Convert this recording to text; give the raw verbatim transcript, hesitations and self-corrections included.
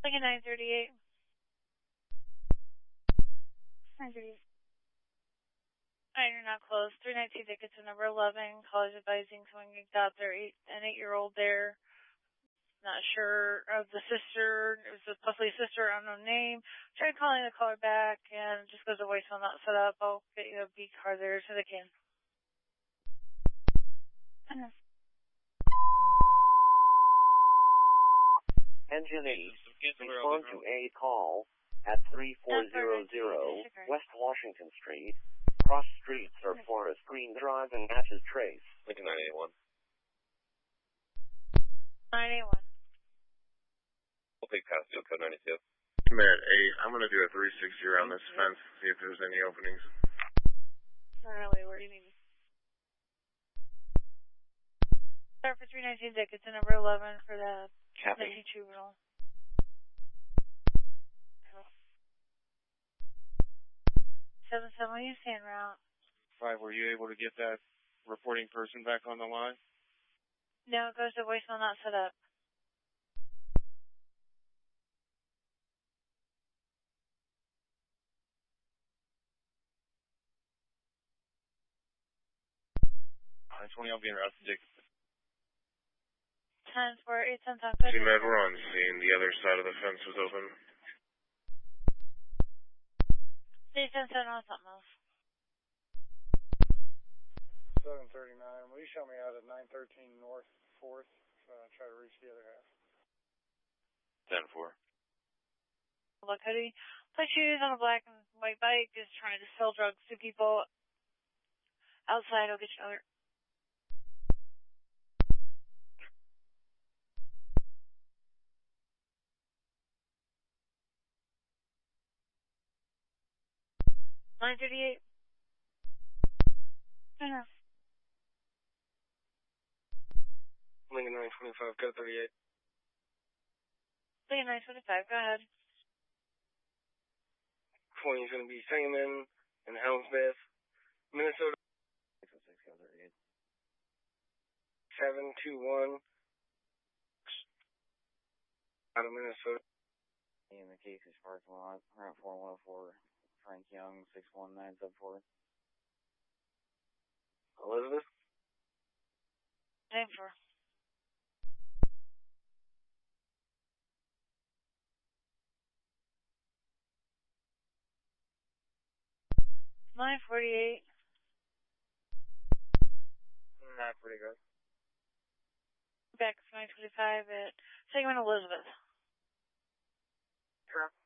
Like a nine thirty-eight. nine thirty-eight. Alright, you're not close. three nineteen tickets to number eleven. College advising someone got their eight, an eight-year-old there. Not sure of the sister. It was a possibly a sister, unknown name. Tried calling the caller back and just goes to voicemail not set up. I'll get you a B card there so they can. Engine eight, respond to a call at three four zero zero West Washington Street. Cross streets are Forest Green Drive and Natchez Trace. Lincoln nine eight one. nine eight one. We'll take past field code ninety-two. Command eight, I'm going to do a three sixty around this fence, see if there's any openings. Really, where do you need me? Start for three nineteen tickets to number eleven for the Copy. ninety-two roll. seven seven, what are you saying, route? Five, were you able to get that reporting person back on the line? No, it goes to voicemail not set up. nine twenty, I'll be in route to Dickinson. ten four eight ten time. G-Med, we're on scene. The other side of the fence was open. Stay ten seven on something else. seven thirty-nine. Will you show me out at nine thirteen North fourth? Uh, try to reach the other half. ten four. Look, hoodie. Black shoes on a black and white bike, just trying to sell drugs to people outside. I'll get you another. nine thirty-eight. Enough. Lincoln nine twenty-five, code thirty-eight. Lincoln nine twenty-five, go ahead. twenty is going to be Sangamon and Helmsmith, Minnesota. six oh six, code thirty-eight. seven two one. Out of Minnesota. In the Casey's parking lot, Route four one oh four, Frank Young, six one nine sub four. Elizabeth? Name for. nine forty-eight. Not pretty good. Back to nine twenty-five at Sangamon Elizabeth. Sure.